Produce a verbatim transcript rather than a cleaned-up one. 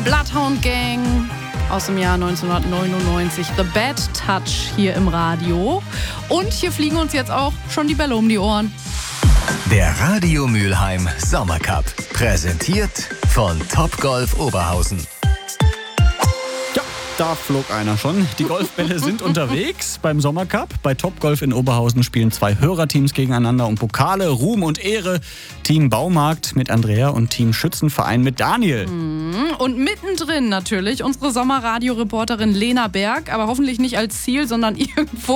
Bloodhound Gang aus dem Jahr neunzehnhundertneunundneunzig. The Bad Touch hier im Radio. Und hier fliegen uns jetzt auch schon die Bälle um die Ohren. Der Radio Mülheim Sommercup. Präsentiert von Topgolf Oberhausen. Da flog einer schon. Die Golfbälle sind unterwegs beim Sommercup. Bei Topgolf in Oberhausen spielen zwei Hörerteams gegeneinander um Pokale, Ruhm und Ehre. Team Baumarkt mit Andrea und Team Schützenverein mit Daniel. Und mittendrin natürlich unsere Sommerradio-Reporterin Lena Berg, aber hoffentlich nicht als Ziel, sondern irgendwo